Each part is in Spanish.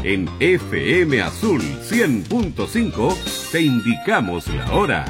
En FM Azul 100.5 te indicamos la hora.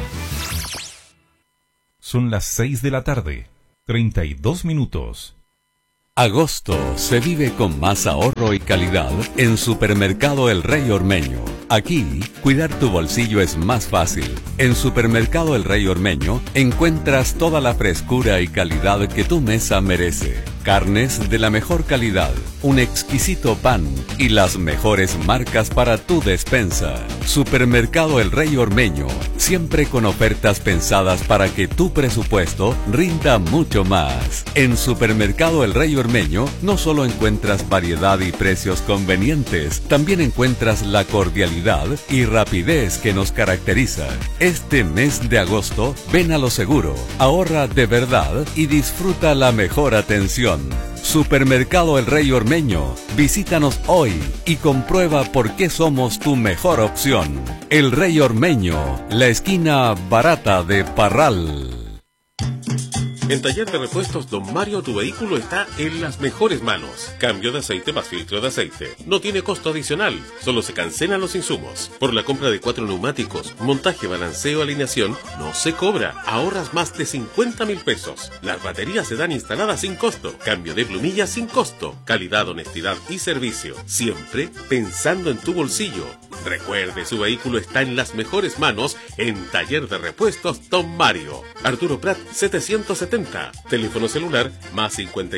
Son las 6 de la tarde, 32 minutos. Agosto se vive con más ahorro y calidad en Supermercado El Rey Ormeño. Aquí, cuidar tu bolsillo es más fácil. En Supermercado El Rey Ormeño encuentras toda la frescura y calidad que tu mesa merece. Carnes de la mejor calidad, un exquisito pan y las mejores marcas para tu despensa. Supermercado El Rey Ormeño, siempre con ofertas pensadas para que tu presupuesto rinda mucho más. En Supermercado El Rey Ormeño no solo encuentras variedad y precios convenientes, también encuentras la cordialidad y rapidez que nos caracteriza. Este mes de agosto, ven a lo seguro, ahorra de verdad y disfruta la mejor atención. Supermercado El Rey Ormeño, visítanos hoy y comprueba por qué somos tu mejor opción. El Rey Ormeño, la esquina barata de Parral. En Taller de Repuestos Don Mario, tu vehículo está en las mejores manos. Cambio de aceite más filtro de aceite. No tiene costo adicional, solo se cancelan los insumos. Por la compra de 4 neumáticos, montaje, balanceo, alineación, no se cobra. Ahorras más de 50.000 pesos. Las baterías se dan instaladas sin costo. Cambio de plumillas sin costo. Calidad, honestidad y servicio. Siempre pensando en tu bolsillo. Recuerde, su vehículo está en las mejores manos en Taller de Repuestos Don Mario. Arturo Prat 770. Teléfono celular más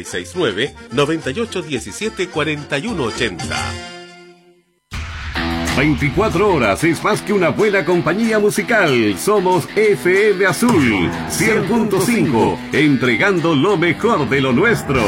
569-9817-4180. 24 horas es más que una buena compañía musical. Somos FM Azul 100.5, entregando lo mejor de lo nuestro.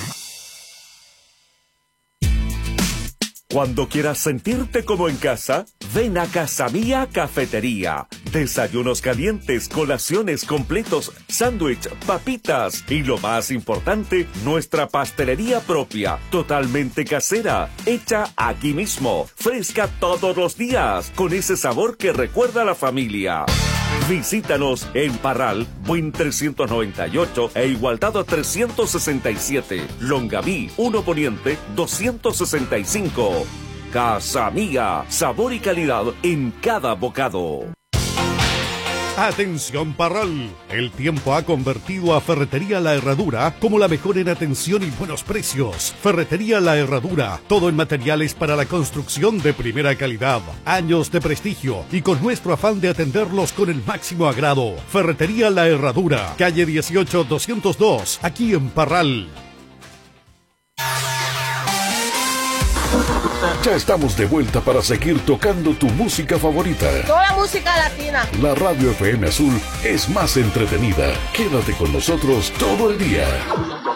Cuando quieras sentirte como en casa, ven a Casa Mía Cafetería. Desayunos calientes, colaciones completos, sándwich, papitas y lo más importante, nuestra pastelería propia, totalmente casera, hecha aquí mismo, fresca todos los días, con ese sabor que recuerda a la familia. Visítanos en Parral, Buin 398 e Igualdad 367, Longaví 1 Poniente 265. Casa Mía, sabor y calidad en cada bocado. Atención Parral, el tiempo ha convertido a Ferretería La Herradura como la mejor en atención y buenos precios. Ferretería La Herradura, todo en materiales para la construcción de primera calidad, años de prestigio y con nuestro afán de atenderlos con el máximo agrado. Ferretería La Herradura, calle 18-202, aquí en Parral. Ya estamos de vuelta para seguir tocando tu música favorita. Toda música latina. La radio FM Azul es más entretenida. Quédate con nosotros todo el día.